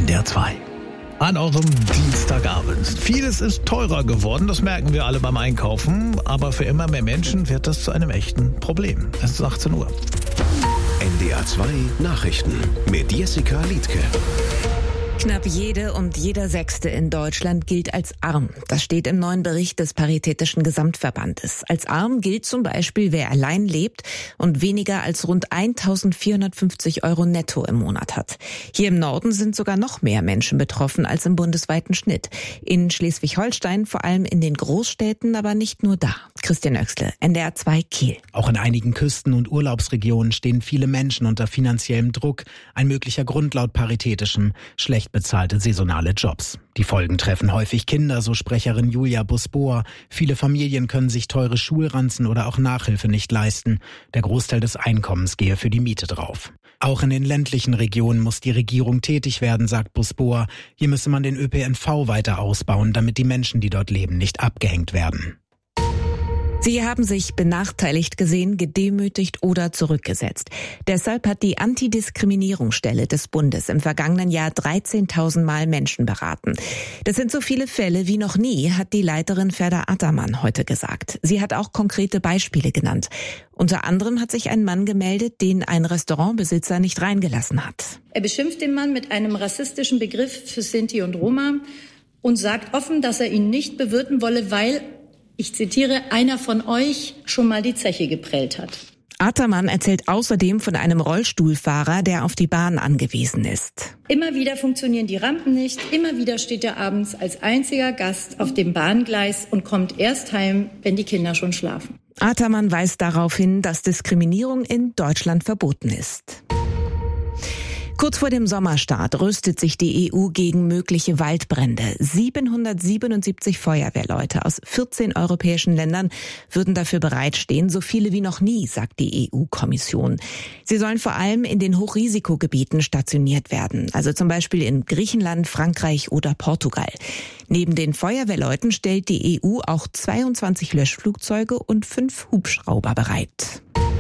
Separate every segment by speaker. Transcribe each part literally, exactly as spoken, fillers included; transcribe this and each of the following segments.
Speaker 1: N D R zwei. An eurem Dienstagabend. Vieles ist teurer geworden, das merken wir alle beim Einkaufen. Aber für immer mehr Menschen wird das zu einem echten Problem. Es ist achtzehn Uhr.
Speaker 2: N D R zwei Nachrichten mit Jessica Liedtke.
Speaker 3: Knapp jede und jeder Sechste in Deutschland gilt als arm. Das steht im neuen Bericht des Paritätischen Gesamtverbandes. Als arm gilt zum Beispiel, wer allein lebt und weniger als rund eintausendvierhundertfünfzig Euro netto im Monat hat. Hier im Norden sind sogar noch mehr Menschen betroffen als im bundesweiten Schnitt. In Schleswig-Holstein vor allem in den Großstädten, aber nicht nur da. Christian Oechsle, N D R zwei Kiel.
Speaker 4: Auch in einigen Küsten- und Urlaubsregionen stehen viele Menschen unter finanziellem Druck. Ein möglicher Grund laut Paritätischem: schlecht bezahlte saisonale Jobs. Die Folgen treffen häufig Kinder, so Sprecherin Julia Busbohr. Viele Familien können sich teure Schulranzen oder auch Nachhilfe nicht leisten. Der Großteil des Einkommens gehe für die Miete drauf. Auch in den ländlichen Regionen muss die Regierung tätig werden, sagt Busbohr. Hier müsse man den Ö P N V weiter ausbauen, damit die Menschen, die dort leben, nicht abgehängt werden.
Speaker 3: Sie haben sich benachteiligt gesehen, gedemütigt oder zurückgesetzt. Deshalb hat die Antidiskriminierungsstelle des Bundes im vergangenen Jahr dreizehntausend Mal Menschen beraten. Das sind so viele Fälle wie noch nie, hat die Leiterin Ferda Attermann heute gesagt. Sie hat auch konkrete Beispiele genannt. Unter anderem hat sich ein Mann gemeldet, den ein Restaurantbesitzer nicht reingelassen hat.
Speaker 5: Er beschimpft den Mann mit einem rassistischen Begriff für Sinti und Roma und sagt offen, dass er ihn nicht bewirten wolle, weil, ich zitiere, einer von euch schon mal die Zeche geprellt hat.
Speaker 3: Attermann erzählt außerdem von einem Rollstuhlfahrer, der auf die Bahn angewiesen ist.
Speaker 5: Immer wieder funktionieren die Rampen nicht. Immer wieder steht er abends als einziger Gast auf dem Bahngleis und kommt erst heim, wenn die Kinder schon schlafen.
Speaker 3: Attermann weist darauf hin, dass Diskriminierung in Deutschland verboten ist. Kurz vor dem Sommerstart rüstet sich die E U gegen mögliche Waldbrände. siebenhundertsiebenundsiebzig Feuerwehrleute aus vierzehn europäischen Ländern würden dafür bereitstehen, so viele wie noch nie, sagt die E U-Kommission. Sie sollen vor allem in den Hochrisikogebieten stationiert werden, also zum Beispiel in Griechenland, Frankreich oder Portugal. Neben den Feuerwehrleuten stellt die E U auch zweiundzwanzig Löschflugzeuge und fünf Hubschrauber bereit.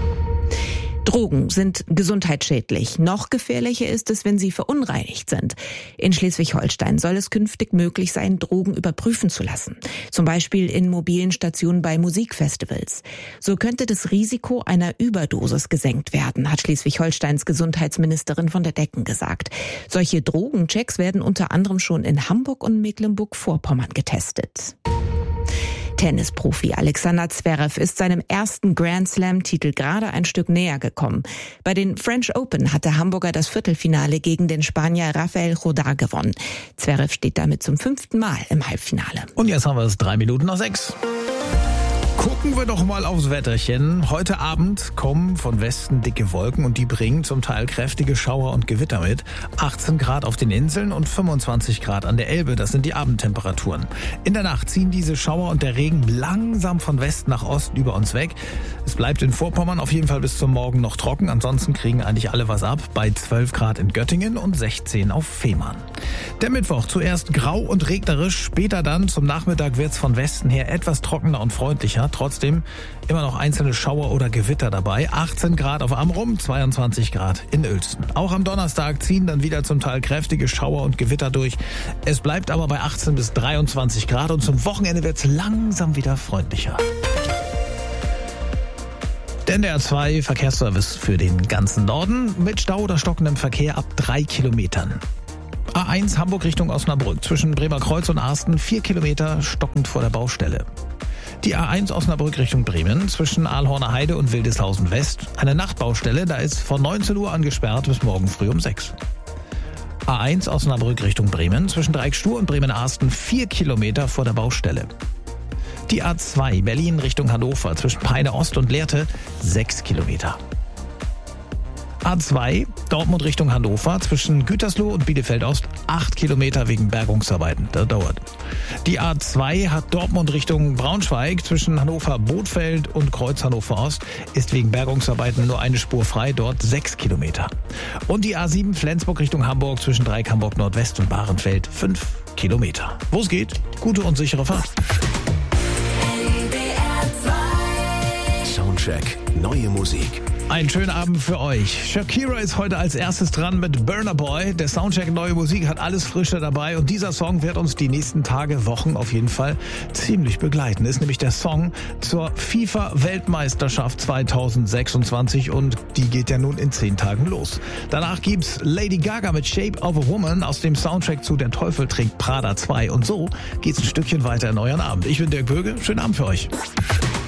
Speaker 3: Drogen sind gesundheitsschädlich. Noch gefährlicher ist es, wenn sie verunreinigt sind. In Schleswig-Holstein soll es künftig möglich sein, Drogen überprüfen zu lassen. Zum Beispiel in mobilen Stationen bei Musikfestivals. So könnte das Risiko einer Überdosis gesenkt werden, hat Schleswig-Holsteins Gesundheitsministerin von der Decken gesagt. Solche Drogenchecks werden unter anderem schon in Hamburg und Mecklenburg-Vorpommern getestet. Tennisprofi Alexander Zverev ist seinem ersten Grand-Slam-Titel gerade ein Stück näher gekommen. Bei den French Open hat der Hamburger das Viertelfinale gegen den Spanier Rafael Jodar gewonnen. Zverev steht damit zum fünften Mal im Halbfinale.
Speaker 1: Und jetzt haben wir es drei Minuten nach sechs. Gucken wir doch mal aufs Wetterchen. Heute Abend kommen von Westen dicke Wolken und die bringen zum Teil kräftige Schauer und Gewitter mit. achtzehn Grad auf den Inseln und fünfundzwanzig Grad an der Elbe, das sind die Abendtemperaturen. In der Nacht ziehen diese Schauer und der Regen langsam von Westen nach Osten über uns weg. Es bleibt in Vorpommern auf jeden Fall bis zum Morgen noch trocken, ansonsten kriegen eigentlich alle was ab. Bei zwölf Grad in Göttingen und sechzehn auf Fehmarn. Der Mittwoch zuerst grau und regnerisch, später dann zum Nachmittag wird's von Westen her etwas trockener und freundlicher. Trotzdem immer noch einzelne Schauer oder Gewitter dabei. achtzehn Grad auf Amrum, zweiundzwanzig Grad in Uelzen. Auch am Donnerstag ziehen dann wieder zum Teil kräftige Schauer und Gewitter durch. Es bleibt aber bei achtzehn bis dreiundzwanzig Grad und zum Wochenende wird es langsam wieder freundlicher. Der N D R zwei Verkehrsservice für den ganzen Norden mit Stau oder stockendem Verkehr ab drei Kilometern. A eins Hamburg Richtung Osnabrück zwischen Bremerkreuz und Arsten vier Kilometer stockend vor der Baustelle. Die A eins Osnabrück Richtung Bremen zwischen Aalhorner Heide und Wildeshausen West. Eine Nachtbaustelle, da ist von neunzehn Uhr angesperrt bis morgen früh um sechs. A eins Osnabrück Richtung Bremen zwischen Dreieckstur und Bremen-Arsten vier Kilometer vor der Baustelle. Die A zwei Berlin Richtung Hannover zwischen Peine Ost und Lehrte sechs Kilometer. A zwei Dortmund Richtung Hannover zwischen Gütersloh und Bielefeld Ost acht Kilometer wegen Bergungsarbeiten. Das dauert. Die A zwei hat Dortmund Richtung Braunschweig zwischen Hannover Bothfeld und Kreuz Hannover Ost ist wegen Bergungsarbeiten nur eine Spur frei, dort sechs Kilometer. Und die A sieben Flensburg Richtung Hamburg zwischen Dreieck Hamburg Nordwest und Bahrenfeld fünf Kilometer. Wo es geht, gute und sichere Fahrt.
Speaker 2: Soundcheck, neue Musik.
Speaker 1: Einen schönen Abend für euch. Shakira ist heute als erstes dran mit Burna Boy. Der Soundcheck Neue Musik hat alles Frische dabei und dieser Song wird uns die nächsten Tage, Wochen auf jeden Fall ziemlich begleiten. Ist nämlich der Song zur FIFA-Weltmeisterschaft zweitausendsechsundzwanzig und die geht ja nun in zehn Tagen los. Danach gibt's Lady Gaga mit Shape of a Woman aus dem Soundtrack zu Der Teufel trägt Prada zwei und so geht's ein Stückchen weiter in euren Abend. Ich bin Dirk Böge, schönen Abend für euch.